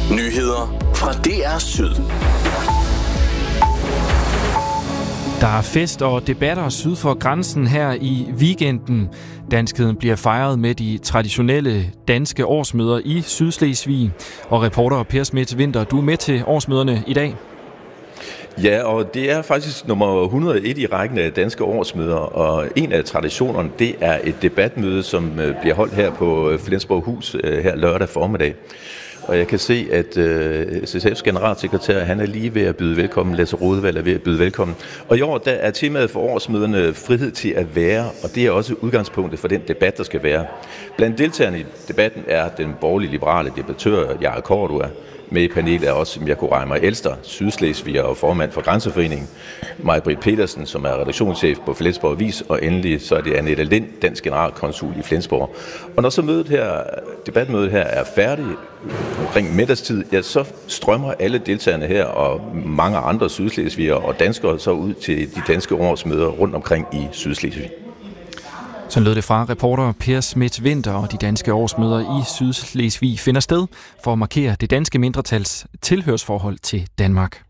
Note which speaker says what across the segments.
Speaker 1: Nyheder fra DR Syd.
Speaker 2: Der er fest og debatter syd for grænsen her i weekenden. Danskheden bliver fejret med de traditionelle danske årsmøder i Sydslesvig. Og reporter Per Schmidt-Winther, du er med til årsmøderne i dag.
Speaker 3: Ja, og det er faktisk nummer 101 i rækken af danske årsmøder, og en af traditionerne, det er et debatmøde, som bliver holdt her på Flensborghus her lørdag formiddag. Og jeg kan se, at SSF's generalsekretær, han er lige ved at byde velkommen, Lasse Rodevald er ved at byde velkommen. Og i år, der er temaet for årsmøderne frihed til at være, og det er også udgangspunktet for den debat, der skal være. Blandt deltagerne i debatten er den borgerlige liberale debattør, Jarl Cordua. Med i panelet er også Mirko Reimer Elster, sydslesviger og formand for Grænseforeningen, Maj-Britt Petersen, som er redaktionschef på Flensborg Avis, og endelig så er det Annette Lind, dansk generalkonsul i Flensborg. Og når så debatmødet her er færdigt omkring middagstid, ja, så strømmer alle deltagerne her og mange andre sydslesviger og danskere så ud til de danske årsmøder rundt omkring i Sydslesvig.
Speaker 2: Så lød det fra reporter Per Schmidt-Winther, og de danske årsmøder i Sydslesvig finder sted for at markere det danske mindretals tilhørsforhold til Danmark.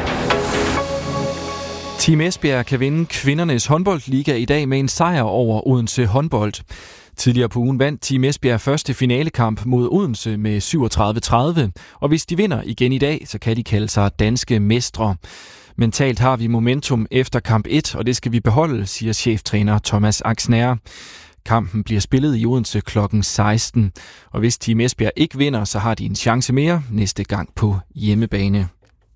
Speaker 2: Team Esbjerg kan vinde kvindernes håndboldliga i dag med en sejr over Odense håndbold. Tidligere på ugen vandt Team Esbjerg første finalekamp mod Odense med 37-30, og hvis de vinder igen i dag, så kan de kalde sig danske mestre. Mentalt har vi momentum efter kamp 1, og det skal vi beholde, siger cheftræner Thomas Axner. Kampen bliver spillet i Odense kl. 16, og hvis Team Esbjerg ikke vinder, så har de en chance mere næste gang på hjemmebane.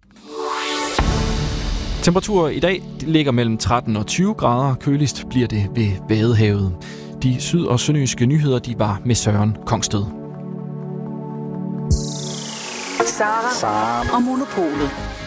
Speaker 2: Temperaturen i dag ligger mellem 13 og 20 grader. Køligst bliver det ved Vadehavet. De syd- og sønderjyske nyheder, de var med Søren Kongsted.
Speaker 4: Sara og Monopolet.